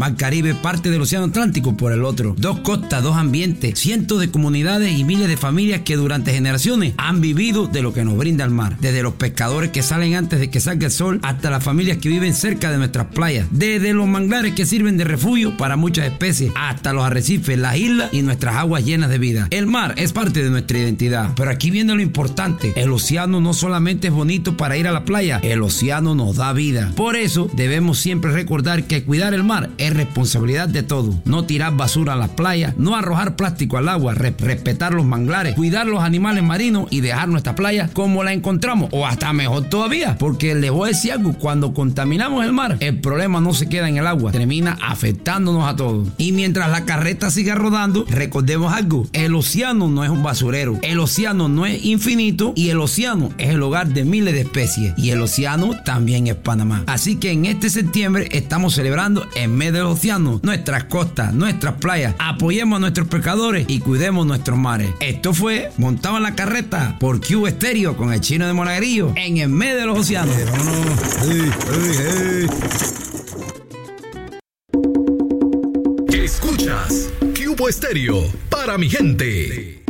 Mar Caribe parte del Océano Atlántico por el otro. Dos costas, dos ambientes, cientos de comunidades y miles de familias que durante generaciones han vivido de lo que nos brinda el mar. Desde los pescadores que salen antes de que salga el sol hasta las familias que viven cerca de nuestras playas. Desde los manglares que sirven de refugio para muchas especies hasta los arrecifes, las islas y nuestras aguas llenas de vida. El mar es parte de nuestra identidad. Pero aquí viene lo importante. El océano no solamente es bonito para ir a la playa, el océano nos da vida. Por eso debemos siempre recordar que cuidar el mar es responsabilidad de todos. No tirar basura a las playas, no arrojar plástico al agua, respetar los manglares, cuidar los animales marinos y dejar nuestra playa como la encontramos, o hasta mejor todavía, porque les voy a decir algo, cuando contaminamos el mar, el problema no se queda en el agua, termina afectándonos a todos. Y mientras la carreta siga rodando, recordemos algo, el océano no es un basurero, el océano no es infinito y el océano es el hogar de miles de especies y el océano también es Panamá. Así que en este septiembre estamos celebrando en medio del océano nuestras costas, nuestras playas. Apoyemos a nuestros pescadores y cuidemos nuestros mares. Esto fue Montado en la Carreta por Q Estéreo con el Chino de Monaguillo en el medio de los océanos. Escuchas Q Estéreo para mi gente.